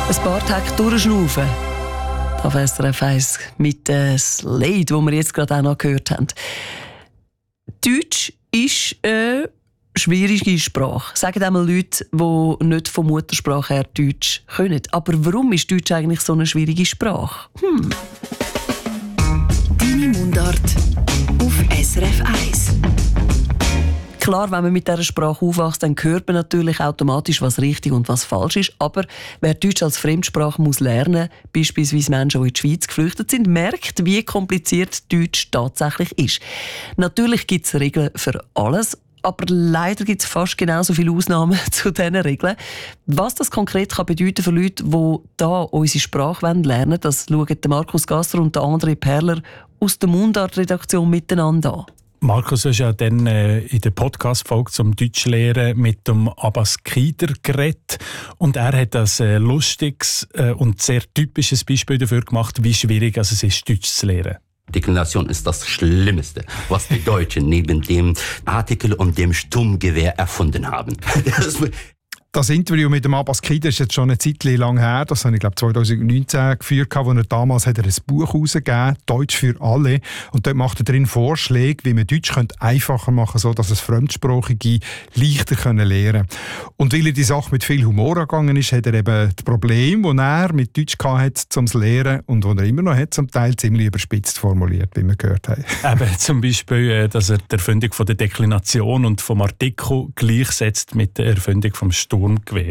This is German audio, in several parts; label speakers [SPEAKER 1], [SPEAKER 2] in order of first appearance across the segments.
[SPEAKER 1] Ein paar Tage durchschnaufen. Auf SRF 1 mit dem Slade, das wir jetzt gerade auch noch gehört haben. Deutsch ist eine schwierige Sprache. Sagen einmal Leute, die nicht von Muttersprache her Deutsch können. Aber warum ist Deutsch eigentlich so eine schwierige Sprache?
[SPEAKER 2] Deine Mundart auf SRF 1.
[SPEAKER 1] Klar, wenn man mit dieser Sprache aufwächst, dann hört man natürlich automatisch, was richtig und was falsch ist. Aber wer Deutsch als Fremdsprache muss lernen, beispielsweise Menschen, die in die Schweiz geflüchtet sind, merkt, wie kompliziert Deutsch tatsächlich ist. Natürlich gibt es Regeln für alles, aber leider gibt es fast genauso viele Ausnahmen zu diesen Regeln. Was das konkret kann bedeuten für Leute, die hier unsere Sprache lernen wollen, das schauen Markus Gasser und André Perler aus der Mundart-Redaktion miteinander an.
[SPEAKER 3] Markus, du hast ja dann in der Podcast-Folge zum Deutschlehren mit dem Abbas Kider geredet. Und er hat ein lustiges und sehr typisches Beispiel dafür gemacht, wie schwierig es ist, Deutsch zu lernen.
[SPEAKER 4] Deklination ist das Schlimmste, was die Deutschen neben dem Artikel und dem Sturmgewehr erfunden haben.
[SPEAKER 5] Das Interview mit dem Abbas Kider ist jetzt schon eine Zeit lang her. Das habe ich, glaube 2019 geführt, wo er damals ein Buch herausgegeben, «Deutsch für alle». Und dort macht er drin Vorschläge, wie man Deutsch einfacher machen könnte, sodass es Fremdsprachige leichter lernen können. Und weil er die Sache mit viel Humor angegangen ist, hat er eben das Problem, das er mit Deutsch hatte, zum Lernen und das er immer noch hat, zum Teil ziemlich überspitzt formuliert, wie wir gehört haben.
[SPEAKER 3] Eben zum Beispiel, dass er die Erfindung von der Deklination und vom Artikel gleichsetzt mit der Erfindung vom Sturmgewehr.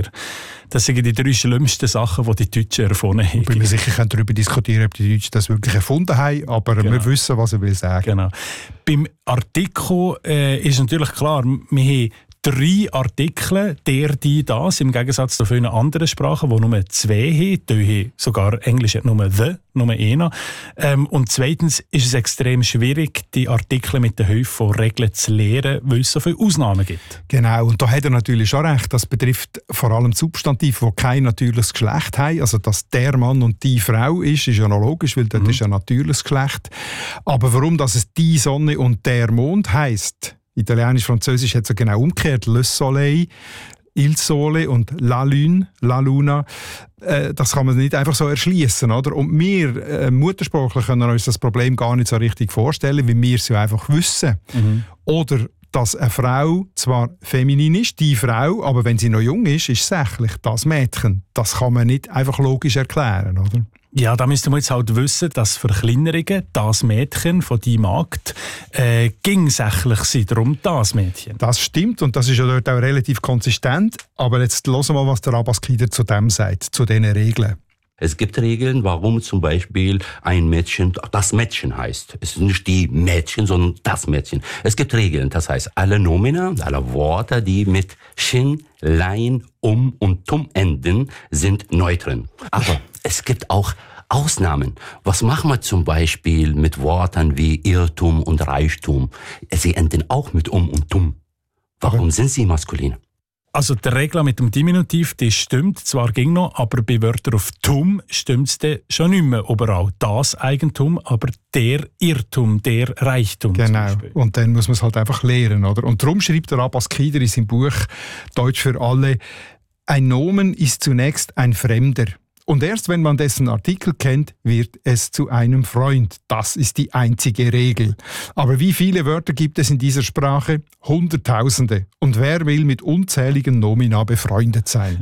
[SPEAKER 3] Das sind die 3 schlimmsten Sachen, die die Deutschen erfunden haben.
[SPEAKER 5] Ich bin mir sicher, wir können darüber diskutieren, ob die Deutschen das wirklich erfunden haben, aber genau. Wir wissen, was er will sagen.
[SPEAKER 3] Genau. Beim Artikel ist natürlich klar, wir haben 3 Artikel, der, die, das, im Gegensatz zu vielen anderen Sprachen, die nur 2 haben. Die haben sogar Englisch hat nur «the», nur einer. Und zweitens ist es extrem schwierig, die Artikel mit der Hilfe von Regeln zu lernen, weil es so viele Ausnahmen gibt.
[SPEAKER 5] Genau, und da hat er natürlich schon recht. Das betrifft vor allem Substantive, die kein natürliches Geschlecht haben. Also, dass der Mann und die Frau ist ja noch logisch, weil das ist ein natürliches Geschlecht. Aber warum dass es die Sonne und der Mond heisst, Italienisch, Französisch hat es ja genau umgekehrt. Le Soleil, Il Sole und La Lune, La Luna. Das kann man nicht einfach so erschließen, oder? Und wir Muttersprachler können uns das Problem gar nicht so richtig vorstellen, weil wir es ja einfach wissen. Oder dass eine Frau zwar feminin ist, die Frau, aber wenn sie noch jung ist, ist sächlich das Mädchen. Das kann man nicht einfach logisch erklären, oder?
[SPEAKER 3] Ja, da müsste man jetzt halt wissen, dass Verkleinerungen, das Mädchen von die Magd, ging sächlich sein, darum das Mädchen.
[SPEAKER 5] Das stimmt und das ist ja dort auch relativ konsistent. Aber jetzt hören wir mal, was der Abbas Kider zu dem sagt, zu diesen Regeln.
[SPEAKER 4] Es gibt Regeln, warum zum Beispiel ein Mädchen das Mädchen heißt. Es ist nicht die Mädchen, sondern das Mädchen. Es gibt Regeln, das heißt, alle Nomina, alle Worte, die mit Shin, Lein, und Tum enden, sind Neutren. Aber es gibt auch Ausnahmen. Was machen wir zum Beispiel mit Worten wie Irrtum und Reichtum? Sie enden auch mit und Tum. Warum sind sie maskulin?
[SPEAKER 3] Also die Regel mit dem Diminutiv, die stimmt zwar ging noch, aber bei Wörtern auf Tum stimmt es schon nicht mehr überall. Das Eigentum, aber der Irrtum, der Reichtum.
[SPEAKER 5] Genau, und dann muss man es halt einfach lernen, oder? Und darum schreibt der Abbas Kider in seinem Buch «Deutsch für alle», ein Nomen ist zunächst ein Fremder. Und erst wenn man dessen Artikel kennt, wird es zu einem Freund. Das ist die einzige Regel. Aber wie viele Wörter gibt es in dieser Sprache? Hunderttausende. Und wer will mit unzähligen Nomina befreundet sein?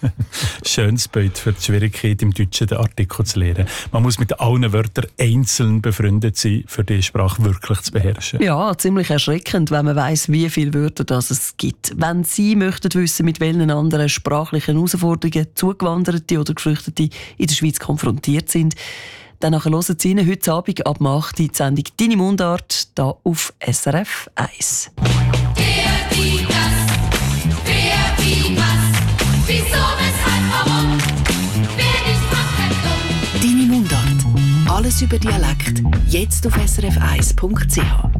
[SPEAKER 3] Schönes Bild für die Schwierigkeit, im Deutschen den Artikel zu lernen. Man muss mit allen Wörtern einzeln befreundet sein, für die Sprache wirklich zu beherrschen.
[SPEAKER 1] Ja, ziemlich erschreckend, wenn man weiss, wie viele Wörter das es gibt. Wenn Sie möchten wissen, mit welchen anderen sprachlichen Herausforderungen Zugewanderte oder Geflüchtete in der Schweiz konfrontiert sind, dann hören Sie Ihnen heute Abend ab 8 die Sendung «Deine Mundart» hier auf SRF 1.
[SPEAKER 6] Wer, wie, was, wieso, weshalb, warum, wer nicht macht,
[SPEAKER 2] Deine Mundart. Alles über Dialekt. Jetzt auf srf1.ch.